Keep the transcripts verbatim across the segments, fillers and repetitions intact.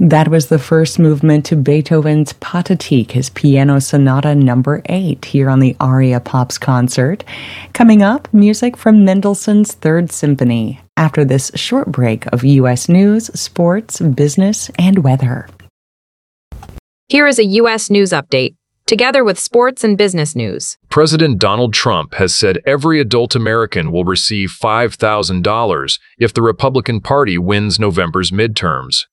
That was the first movement to Beethoven's Pathetique, his piano sonata number eight, here on the Aria Pops concert. Coming up, music from Mendelssohn's Third Symphony, after this short break of U S news, sports, business, and weather. Here is a U S news update, together with sports and business news. President Donald Trump has said every adult American will receive five thousand dollars if the Republican Party wins November's midterms.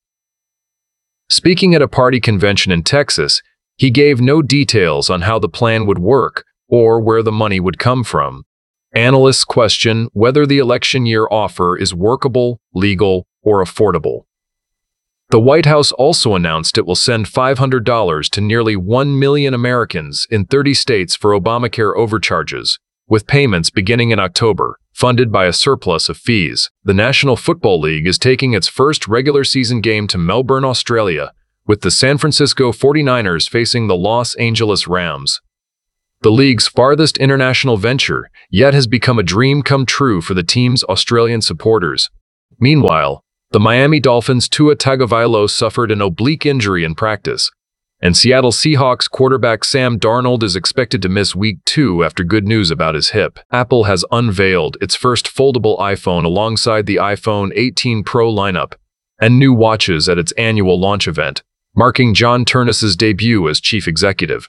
Speaking at a party convention in Texas, he gave no details on how the plan would work or where the money would come from. Analysts question whether the election year offer is workable, legal, or affordable. The White House also announced it will send five hundred dollars to nearly one million Americans in thirty states for Obamacare overcharges, with payments beginning in October, funded by a surplus of fees. The National Football League is taking its first regular season game to Melbourne, Australia, with the San Francisco forty-niners facing the Los Angeles Rams. The league's farthest international venture yet has become a dream come true for the team's Australian supporters. Meanwhile, the Miami Dolphins' Tua Tagovailoa suffered an oblique injury in practice, and Seattle Seahawks quarterback Sam Darnold is expected to miss week two after good news about his hip. Apple has unveiled its first foldable iPhone alongside the iPhone eighteen Pro lineup and new watches at its annual launch event, marking John Ternus's debut as chief executive.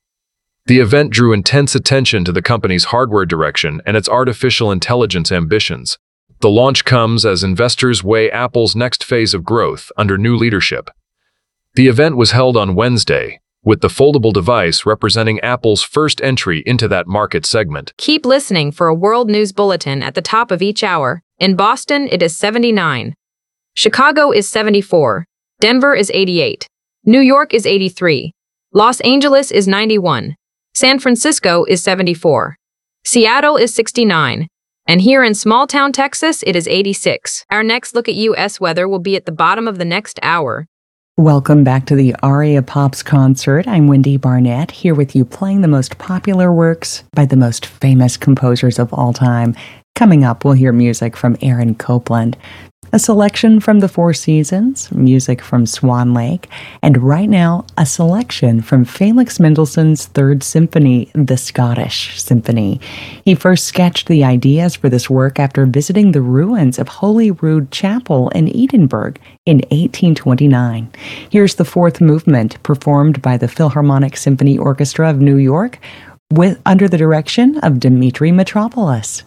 The event drew intense attention to the company's hardware direction and its artificial intelligence ambitions. The launch comes as investors weigh Apple's next phase of growth under new leadership. The event was held on Wednesday, with the foldable device representing Apple's first entry into that market segment. Keep listening for a world news bulletin at the top of each hour. In Boston, it is seventy-nine. Chicago is seventy-four. Denver is eighty-eight. New York is eighty-three. Los Angeles is ninety-one. San Francisco is seventy-four. Seattle is sixty-nine. And here in small-town Texas, it is eighty-six. Our next look at U S weather will be at the bottom of the next hour. Welcome back to the Aria Pops concert. I'm Wendy Barnett, here with you playing the most popular works by the most famous composers of all time. Coming up, we'll hear music from Aaron Copland, a selection from The Four Seasons, music from Swan Lake, and right now, a selection from Felix Mendelssohn's Third Symphony, the Scottish Symphony. He first sketched the ideas for this work after visiting the ruins of Holyrood Chapel in Edinburgh in eighteen twenty-nine. Here's the fourth movement, performed by the Philharmonic Symphony Orchestra of New York, with under the direction of Dimitri Mitropoulos.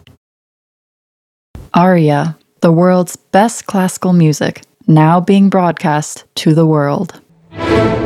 Aria, the world's best classical music, now being broadcast to the world.